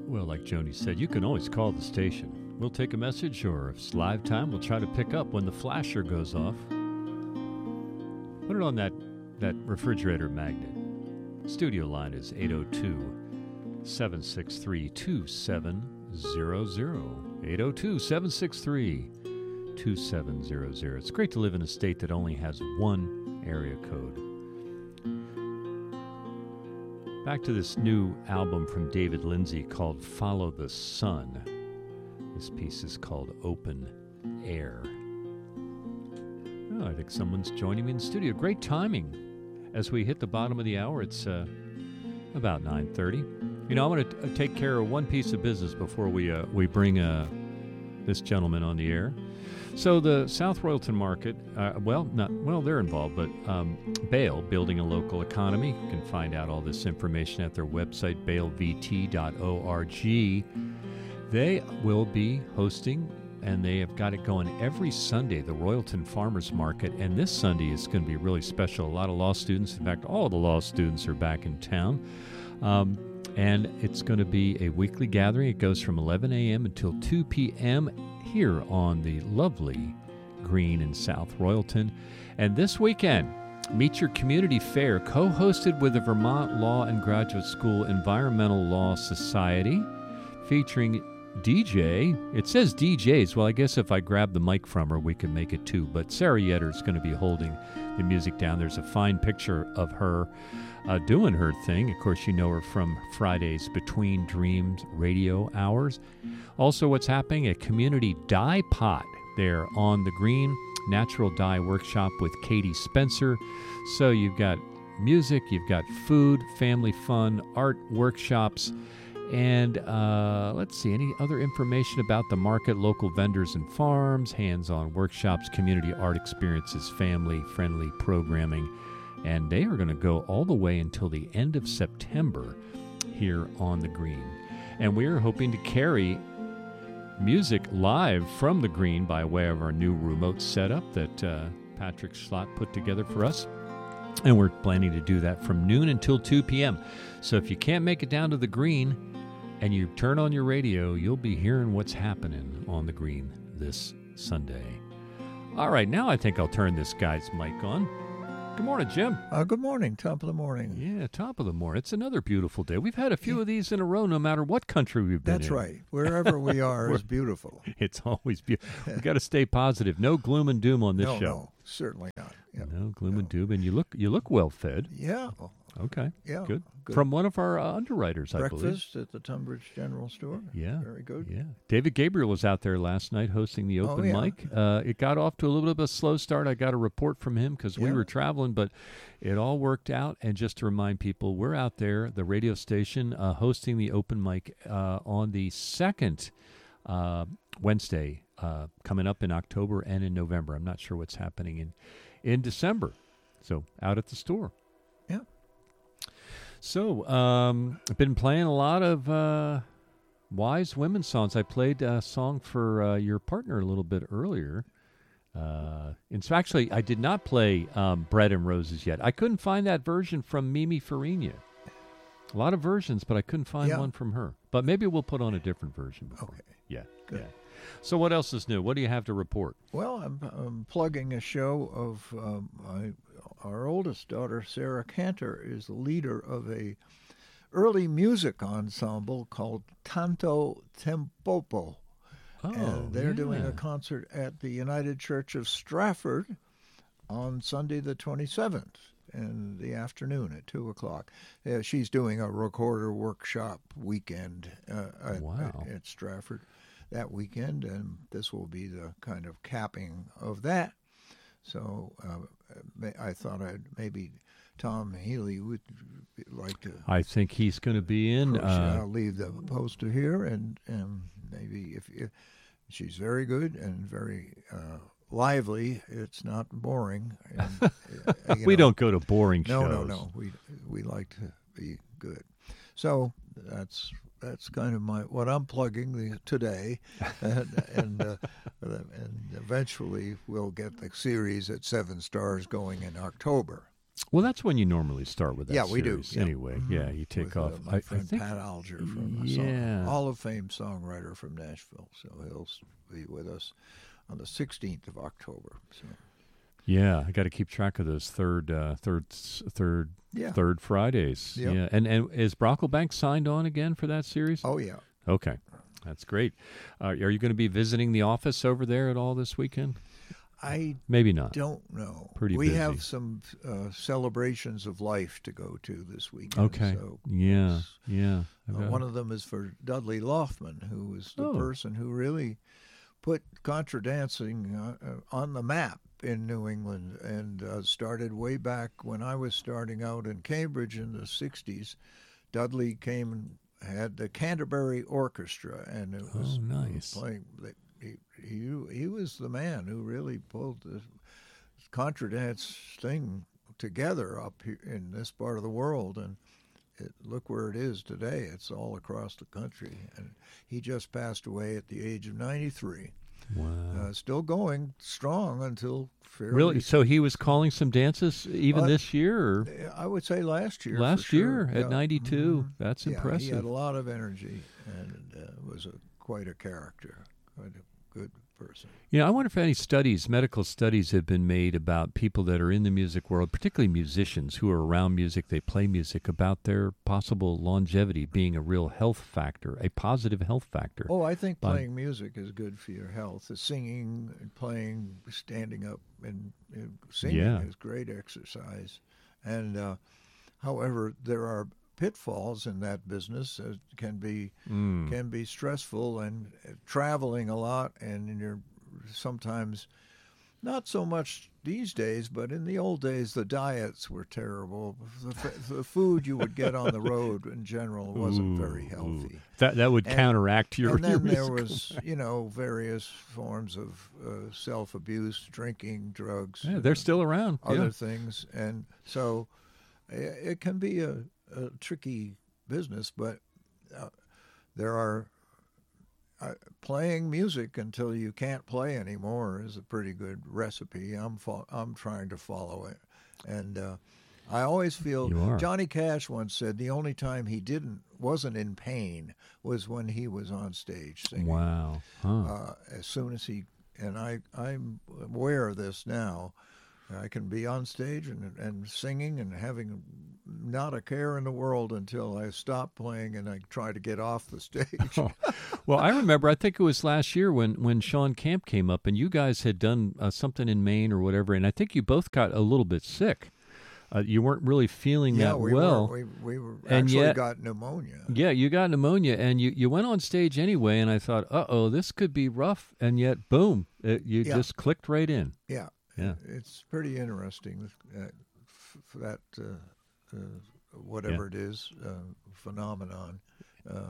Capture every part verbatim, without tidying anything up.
Well, like Joni said, you can always call the station. We'll take a message, or if it's live time, we'll try to pick up when the flasher goes off. Put it on that, that refrigerator magnet. Studio line is eight oh two, seven six three, two seven zero zero. eight oh two, seven six three, two seven zero zero. It's great to live in a state that only has one area code. Back to this new album from David Lindsay called Follow the Sun. This piece is called Open Air. Oh, I think someone's joining me in the studio. Great timing. As we hit the bottom of the hour, it's uh, about nine thirty. You know, I want to t- take care of one piece of business before we uh, we bring uh, this gentleman on the air. So the South Royalton Market, uh, well, not well, they're involved, but um, Bale, Building a Local Economy. You can find out all this information at their website, bale v t dot org. They will be hosting, and they have got it going every Sunday, the Royalton Farmers Market, and this Sunday is going to be really special. A lot of law students, in fact, all the law students are back in town. Um, and it's going to be a weekly gathering. It goes from eleven a.m. until two p.m. here on the lovely Green in South Royalton. And this weekend, Meet Your Community Fair, co-hosted with the Vermont Law and Graduate School Environmental Law Society, featuring D J. It says D Js. Well, I guess if I grab the mic from her, we could make it two. But Sarah Yetter is going to be holding the music down. There's a fine picture of her uh, doing her thing. Of course, you know her from Friday's Between Dreams radio hours. Also, what's happening? A community dye pot there on the Green Natural Dye Workshop with Katie Spencer. So you've got music, you've got food, family fun, art workshops. And uh, let's see, any other information about the market, local vendors and farms, hands-on workshops, community art experiences, family-friendly programming. And they are going to go all the way until the end of September here on the Green. And we are hoping to carry music live from the Green by way of our new remote setup that uh, Patrick Schlott put together for us. And we're planning to do that from noon until two p.m. So if you can't make it down to the Green and you turn on your radio, you'll be hearing what's happening on the Green this Sunday. All right, now I think I'll turn this guy's mic on. Good morning, Jim. Uh, good morning, top of the morning. Yeah, top of the morning. It's another beautiful day. We've had a few of these in a row, no matter what country we've been That's in. right. Wherever we are is beautiful. It's always beautiful. We've got to stay positive. No gloom and doom on this no, show. No, certainly not. Yep. No gloom no. and doom. And you look you look well fed. Yeah. Okay. Yeah. Good. good. From one of our uh, underwriters, I believe. Breakfast at the Tunbridge General Store. Yeah. Very good. Yeah. David Gabriel was out there last night hosting the open oh, yeah. mic. Uh, it got off to a little bit of a slow start. I got a report from him because we Yeah. were traveling, but it all worked out. And just to remind people, we're out there, the radio station, uh, hosting the open mic uh, on the second uh, Wednesday uh, coming up in October and in November. I'm not sure what's happening in, in December. So out at the store. Yeah. So um, I've been playing a lot of uh, wise women songs. I played a song for uh, your partner a little bit earlier. Uh, and so actually, I did not play um, Bread and Roses yet. I couldn't find that version from Mimi Farina. A lot of versions, but I couldn't find yeah. one from her. But maybe we'll put on a different version before. Okay. Yeah. Good. Yeah. So what else is new? What do you have to report? Well, I'm, I'm plugging a show of um, my, our oldest daughter, Sarah Cantor, is the leader of a early music ensemble called Tanto Tempopo. Oh, and they're yeah. doing a concert at the United Church of Stratford on Sunday the twenty-seventh in the afternoon at two o'clock. Uh, she's doing a recorder workshop weekend uh, at, Wow. at, at Stratford that weekend, and this will be the kind of capping of that. So uh, I thought I'd maybe Tom Healy would like to. I think he's going to be in. Uh, I'll leave the poster here, and, and maybe if, if she's very good and very uh, lively, it's not boring. And, uh, we know, don't go to boring no, shows. No, no, no. We we like to be good. So that's that's kind of my what I'm plugging the, today, and and, uh, and eventually we'll get the series at Seven Stars going in October. Well, that's when you normally start with that Yeah, we do. series Yeah. Anyway, Mhm. yeah, you take With, off. Uh, my I, I friend think, Pat Alger from a yeah. song, Hall of Fame songwriter from Nashville. So he'll be with us on the sixteenth of October. So yeah, I got to keep track of those third, uh, third, s- third, yeah. third Fridays. Yep. Yeah, and and is Brocklebank signed on again for that series? Oh yeah. Okay, that's great. Uh, are you going to be visiting the office over there at all this weekend? I Maybe not. don't know. Pretty we busy. have some uh, celebrations of life to go to this weekend. Okay. So Yeah, it's- yeah. Uh, one of them is for Dudley Loftman, who was the Oh. person who really put contra dancing uh, uh, on the map in New England, and uh, started way back when I was starting out in Cambridge in the sixties. Dudley came and had the Canterbury Orchestra, and it was, Oh, it was nice. playing. He, he he was the man who really pulled the contra dance thing together up here in this part of the world, and it, look where it is today. It's all across the country, and he just passed away at the age of ninety-three. Wow. Uh, still going strong until fairly. Really? So he was calling some dances even Uh, this year? Or? I would say last year. for Last sure. year at Yeah. ninety-two. Mhm. That's Yeah, he impressive. had a lot of energy and uh, was a, quite a character, quite a good person. You know, I wonder if any studies, medical studies, have been made about people that are in the music world, particularly musicians who are around music, they play music, about their possible longevity being a real health factor, a positive health factor. Oh, I think By- playing music is good for your health. The singing, and playing, standing up, and, and singing Yeah. is great exercise. And uh, however, there are pitfalls in that business. It can be Mm. can be stressful, and uh, traveling a lot, and you're sometimes not so much these days, but in the old days, the diets were terrible. The, f- the food you would get on the road in general wasn't very Ooh, healthy. ooh. That that would And- counteract your. And then your there musical- was, you know, various forms of uh, self-abuse, drinking, drugs, Yeah, they're uh, still around. other Yeah. things, and so i- it can be a, a tricky business. But uh, there are uh, playing music until you can't play anymore is a pretty good recipe. I'm fo- I'm trying to follow it, and uh, I always feel You are. Johnny Cash once said the only time he didn't wasn't in pain was when he was on stage singing. Wow. Huh. Uh, as soon as he and I I'm aware of this now. I can be on stage and and singing and having not a care in the world until I stop playing and I try to get off the stage. Oh. Well, I remember, I think it was last year when, when Sean Camp came up and you guys had done uh, something in Maine or whatever, and I think you both got a little bit sick. Uh, you weren't really feeling yeah, that we well. were. We, we were And actually yet- got pneumonia. Yeah, you got pneumonia, and you, you went on stage anyway, and I thought, uh-oh, this could be rough, and yet, boom, it, you Yeah. just clicked right in. Yeah, Yeah. it's pretty interesting uh, f- for that uh, uh, whatever it is uh, phenomenon. Uh,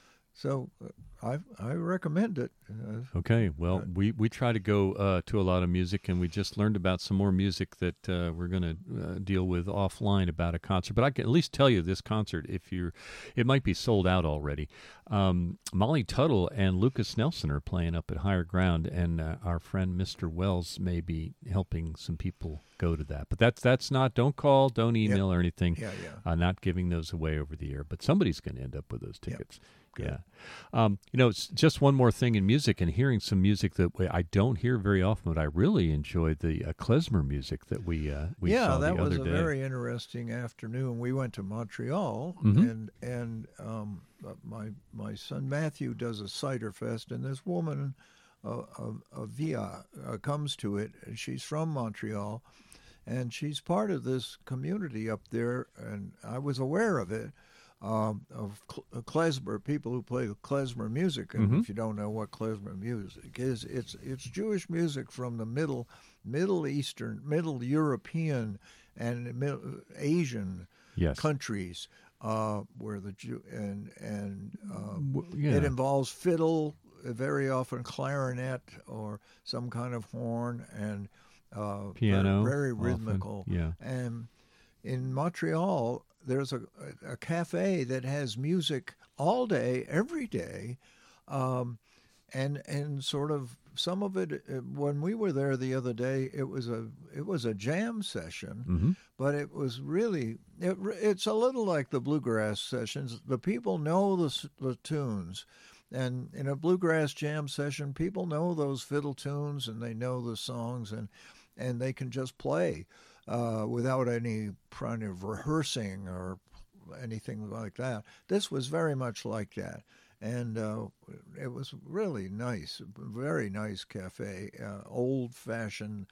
so uh, I I recommend it. Uh, Okay, well, Right. we, we try to go uh, to a lot of music, and we just learned about some more music that uh, we're going to uh, deal with offline about a concert. But I can at least tell you this concert, if you're, it might be sold out already. Um, Molly Tuttle and Lucas Nelson are playing up at Higher Ground, and uh, our friend Mister Wells may be helping some people go to that. But that's that's not, don't call, don't email or anything. yeah, yeah. Uh, not giving those away over the air, but somebody's going to end up with those Yep. tickets. Good. Yeah. Um, you know, it's just one more thing in music, and hearing some music that we, I don't hear very often, but I really enjoyed the uh, klezmer music that we uh, we yeah, saw that the was other a day. very interesting afternoon. We went to Montreal, Mhm. and and um, uh, my my son Matthew does a cider fest, and this woman, uh, uh, Via, uh, comes to it. And she's from Montreal, and she's part of this community up there. And I was aware of it. Um, of cl- uh, klezmer, people who play klezmer music, and Mhm. if you don't know what klezmer music is, it's it's Jewish music from the middle Middle Eastern, Middle European, and Middle Asian Yes. countries, uh, where the Jew and and um, W- yeah. it involves fiddle, uh, very often clarinet or some kind of horn, and uh, ver- Piano. very often. rhythmical. Yeah. And in Montreal, there's a, a cafe that has music all day, every day, um, and and sort of some of it, uh, when we were there the other day, it was a it was a jam session, Mm-hmm. but it was really it, it's a little like the bluegrass sessions. The people know the s- the tunes, and in a bluegrass jam session, people know those fiddle tunes and they know the songs, and and they can just play uh, without any kind of rehearsing or anything like that. This was very much like that. And uh, it was really nice, very nice cafe, uh, old-fashioned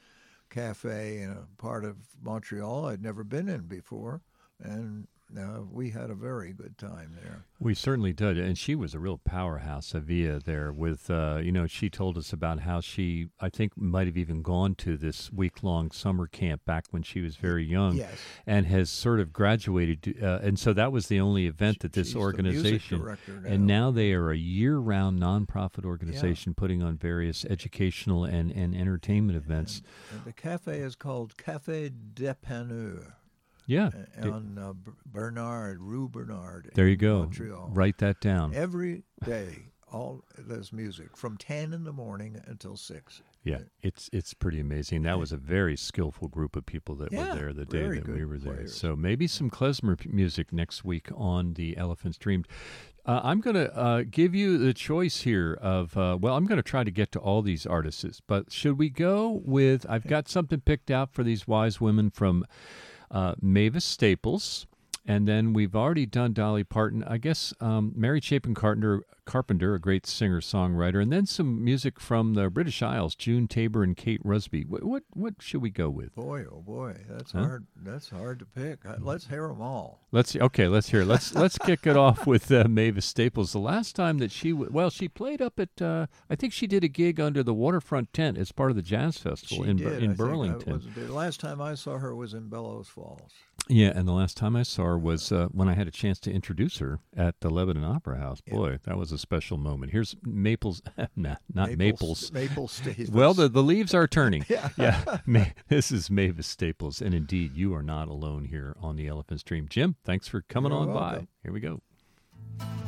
cafe in a part of Montreal I'd never been in before, and uh, we had a very good time there. We certainly did, and she was a real powerhouse, Avia, there with, uh, you know, she told us about how she, I think, might have even gone to this week-long summer camp back when she was very young, Yes. and has sort of graduated, to, uh, and so that was the only event that this She's the organization, music director now. and now they are a year-round nonprofit organization putting on various educational and, and entertainment events. And the cafe is called Café Dépanneur. Yeah, uh, on uh, B- Bernard, Rue Bernard. there you in go. Montreal. Write that down. Every day, all there's music from ten in the morning until six. Yeah, it's it's pretty amazing. That was a very skillful group of people that Yeah, were there the day very that we good were there. players. So maybe some klezmer p- music next week on the Elephants Dreamed. Uh, I'm going to uh, give you the choice here of, uh, well, I'm going to try to get to all these artists, but should we go with, I've got something picked out for these wise women from uh, Mavis Staples, and then we've already done Dolly Parton. I guess um, Mary Chapin Carpenter, Carpenter, a great singer-songwriter, and then some music from the British Isles, June Tabor and Kate Rusby. What what, what should we go with? Boy, oh boy, that's Huh? hard. That's hard to pick. Uh, Let's hear them all. Let's okay. Let's hear. It. Let's let's kick it off with uh, Mavis Staples. The last time that she w- well, she played up at uh, I think she did a gig under the Waterfront Tent as part of the Jazz Festival She in did. Bur- I in think. I Burlington. was- the last time I saw her was in Bellows Falls. Yeah, and the last time I saw her was uh, when I had a chance to introduce her at the Lebanon Opera House. Yeah. Boy, that was a special moment. Here's Maples, nah, not Maples. Maple Staples. Well, the, the leaves are turning. Yeah. yeah. Ma- This is Mavis Staples, and indeed, you are not alone here on the Elephant's Dream. Jim, thanks for coming You're on by. welcome. Here we go.